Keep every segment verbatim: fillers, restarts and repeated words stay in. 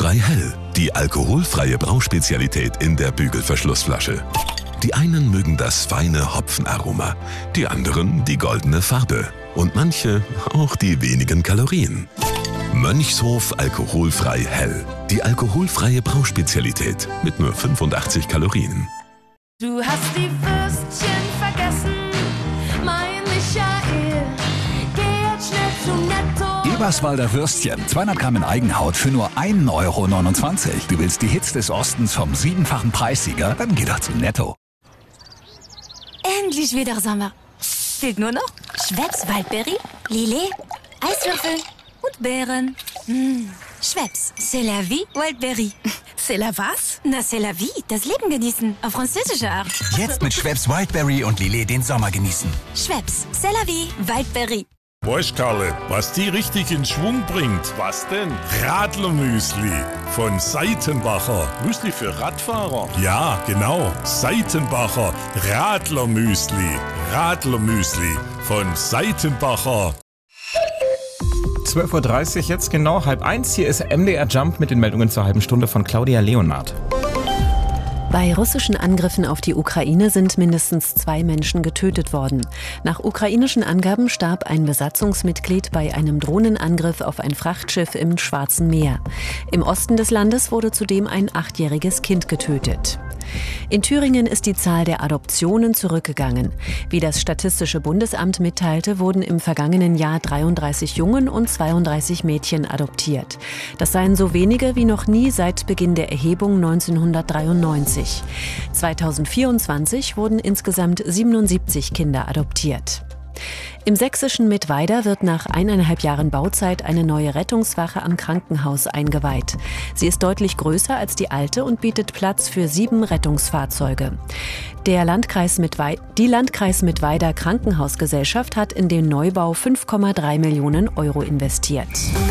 Alkoholfrei Hell, die alkoholfreie Brauspezialität in der Bügelverschlussflasche. Die einen mögen das feine Hopfenaroma, die anderen die goldene Farbe und manche auch die wenigen Kalorien. Mönchshof Alkoholfrei Hell, die alkoholfreie Brauspezialität mit nur fünfundachtzig Kalorien. Du hast die Würstchen vergessen, mein Michael. Geh jetzt schnell zu Netto. Eberswalder Würstchen, zweihundert Gramm in Eigenhaut für nur ein Euro neunundzwanzig. Du willst die Hits des Ostens vom siebenfachen Preissieger? Dann geh doch zu Netto. Endlich wieder Sommer. Fehlt nur noch Schweppes Waldberry, Lillet, Eiswürfel und Beeren. Mmh. Schweppes, c'est la vie, Waldberry. C'est la was? Na, c'est la vie, das Leben genießen, auf französische Art. Jetzt mit Schweppes Wildberry und Lillet den Sommer genießen. Schweppes, c'est la vie, Waldberry. Weißt Karle, was die richtig in Schwung bringt? Was denn? Radlermüsli von Seitenbacher. Müsli für Radfahrer? Ja, genau. Seitenbacher Radlermüsli. Radlermüsli von Seitenbacher. zwölf Uhr dreißig, jetzt genau halb eins. Hier ist M D R Jump mit den Meldungen zur halben Stunde von Claudia Leonard. Bei russischen Angriffen auf die Ukraine sind mindestens zwei Menschen getötet worden. Nach ukrainischen Angaben starb ein Besatzungsmitglied bei einem Drohnenangriff auf ein Frachtschiff im Schwarzen Meer. Im Osten des Landes wurde zudem ein achtjähriges Kind getötet. In Thüringen ist die Zahl der Adoptionen zurückgegangen. Wie das Statistische Bundesamt mitteilte, wurden im vergangenen Jahr dreiunddreißig Jungen und zweiunddreißig Mädchen adoptiert. Das seien so wenige wie noch nie seit Beginn der Erhebung neunzehnhundertdreiundneunzig. zweitausendvierundzwanzig wurden insgesamt siebenundsiebzig Kinder adoptiert. Im sächsischen Mittweida wird nach eineinhalb Jahren Bauzeit eine neue Rettungswache am Krankenhaus eingeweiht. Sie ist deutlich größer als die alte und bietet Platz für sieben Rettungsfahrzeuge. Der Landkreis Mittwei- die Landkreis Mittweider Krankenhausgesellschaft hat in den Neubau fünf Komma drei Millionen Euro investiert.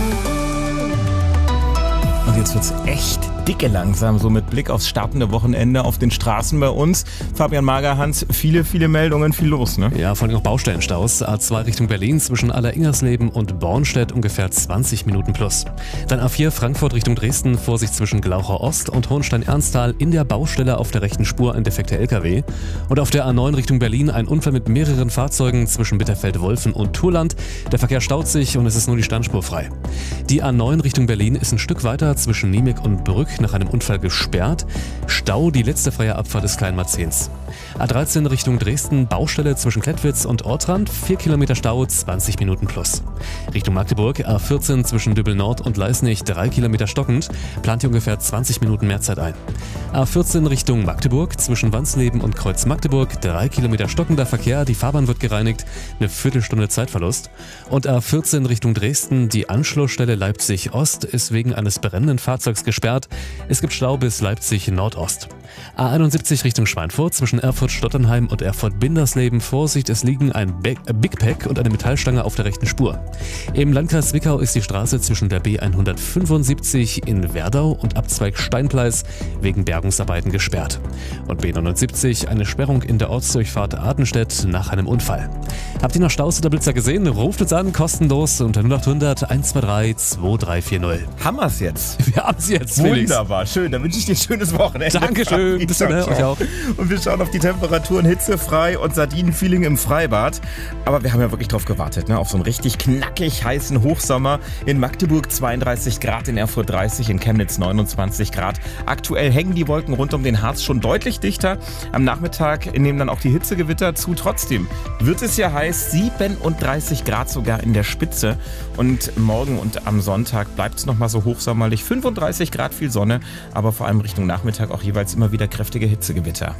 Und jetzt wird's echt dicke langsam, so mit Blick aufs startende Wochenende auf den Straßen bei uns. Fabian Magerhans, viele, viele Meldungen, viel los, ne? Ja, vor allem auch Baustellenstaus. A zwei Richtung Berlin zwischen Aller-Ingersleben und Bornstedt ungefähr zwanzig Minuten plus. Dann A vier Frankfurt Richtung Dresden, Vorsicht zwischen Glauchau Ost und Hohenstein-Ernsthal, in der Baustelle auf der rechten Spur ein defekter L K W. Und auf der A neun Richtung Berlin ein Unfall mit mehreren Fahrzeugen zwischen Bitterfeld-Wolfen und Turland. Der Verkehr staut sich und es ist nur die Standspur frei. Die A neun Richtung Berlin ist ein Stück weiter zwischen Niemek und Brück nach einem Unfall gesperrt. Stau, die letzte freie Abfahrt des Kleinmarzens. A dreizehn Richtung Dresden, Baustelle zwischen Klettwitz und Ortrand, vier Kilometer Stau, zwanzig Minuten plus. Richtung Magdeburg, A vierzehn zwischen Dübbel Nord und Leisnig, drei Kilometer stockend, plant hier ungefähr zwanzig Minuten Mehrzeit ein. A vierzehn Richtung Magdeburg, zwischen Wansleben und Kreuz Magdeburg, drei Kilometer stockender Verkehr, die Fahrbahn wird gereinigt, eine Viertelstunde Zeitverlust. Und A vierzehn Richtung Dresden, die Anschlussstelle Leipzig Ost ist wegen eines brennenden Fahrzeugs gesperrt. Es gibt Stau bis Leipzig Nordost. A einundsiebzig Richtung Schweinfurt, zwischen Erfurt-Stottenheim und Erfurt-Bindersleben. Vorsicht, es liegen ein Be- Big Pack und eine Metallstange auf der rechten Spur. Im Landkreis Zwickau ist die Straße zwischen der B hundertfünfundsiebzig in Werdau und Abzweig Steinpleis wegen Bergungsarbeiten gesperrt. Und B neunundsiebzig, eine Sperrung in der Ortsdurchfahrt Artenstedt nach einem Unfall. Habt ihr noch Staus oder Blitzer gesehen? Ruft uns an, kostenlos unter null acht hundert eins zwei drei zwei drei vier null. Haben wir's jetzt? Wir haben's jetzt, Felix. Wunderbar, schön. Dann wünsche ich dir ein schönes Wochenende. Dankeschön. Bis dann, euch auch. Und wir schauen auf die Temperaturen, hitzefrei und Sardinenfeeling im Freibad. Aber wir haben ja wirklich drauf gewartet, ne? Auf so einen richtig knackig heißen Hochsommer. In Magdeburg zweiunddreißig Grad, in Erfurt dreißig, in Chemnitz neunundzwanzig Grad. Aktuell hängen die Wolken rund um den Harz schon deutlich dichter. Am Nachmittag nehmen dann auch die Hitzegewitter zu. Trotzdem wird es ja heiß, siebenunddreißig Grad sogar in der Spitze. Und morgen und am Sonntag bleibt es nochmal so hochsommerlich. fünfunddreißig Grad, viel Sonne, aber vor allem Richtung Nachmittag auch jeweils immer wieder kräftige Hitzegewitter.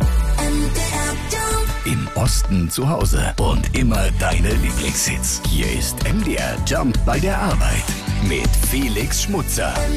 Im Osten zu Hause und immer deine Lieblingshits. Hier ist M D R Jump bei der Arbeit mit Felix Schmutzer.